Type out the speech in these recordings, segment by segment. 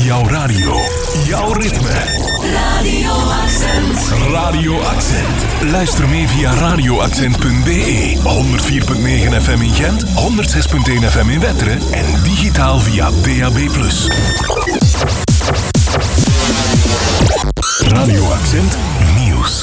Jouw radio. Jouw ritme. Radio Accent. Radio Accent. Luister mee via radioaccent.be. 104.9 FM in Gent, 106.1 FM in Wetteren en digitaal via DAB+. Radio Accent Nieuws.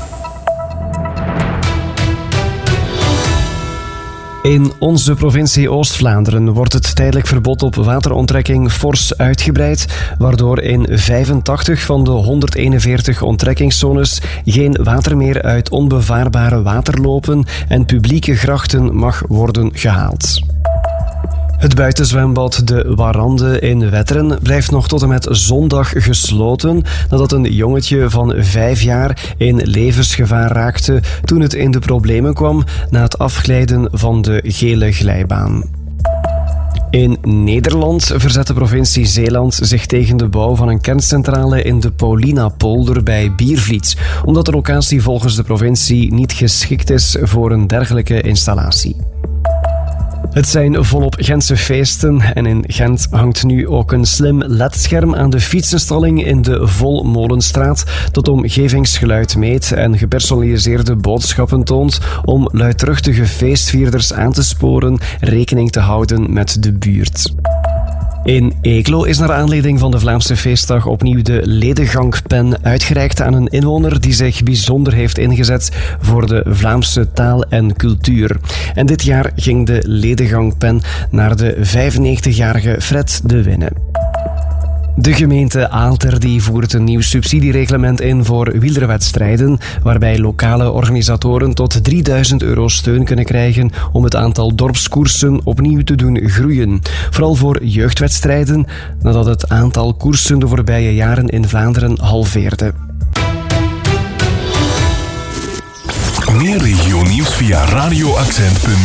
In onze provincie Oost-Vlaanderen wordt het tijdelijk verbod op wateronttrekking fors uitgebreid, waardoor in 85 van de 141 onttrekkingszones geen water meer uit onbevaarbare waterlopen en publieke grachten mag worden gehaald. Het buitenzwembad De Warande in Wetteren blijft nog tot en met zondag gesloten nadat een jongetje van 5 jaar in levensgevaar raakte toen het in de problemen kwam na het afglijden van de gele glijbaan. In Nederland verzet de provincie Zeeland zich tegen de bouw van een kerncentrale in de Paulinapolder bij Biervliet, omdat de locatie volgens de provincie niet geschikt is voor een dergelijke installatie. Het zijn volop Gentse feesten en in Gent hangt nu ook een slim LED-scherm aan de fietsenstalling in de Volmolenstraat dat omgevingsgeluid meet en gepersonaliseerde boodschappen toont om luidruchtige feestvierders aan te sporen rekening te houden met de buurt. In Eeklo is naar aanleiding van de Vlaamse feestdag opnieuw de Ledegangpen uitgereikt aan een inwoner die zich bijzonder heeft ingezet voor de Vlaamse taal en cultuur. En dit jaar ging de Ledegangpen naar de 95-jarige Fred de Winne. De gemeente Aalter die voert een nieuw subsidiereglement in voor wielerwedstrijden, waarbij lokale organisatoren tot €3000 steun kunnen krijgen om het aantal dorpskoersen opnieuw te doen groeien. Vooral voor jeugdwedstrijden, nadat het aantal koersen de voorbije jaren in Vlaanderen halveerde. Meer regionieuws via radioaccent.be.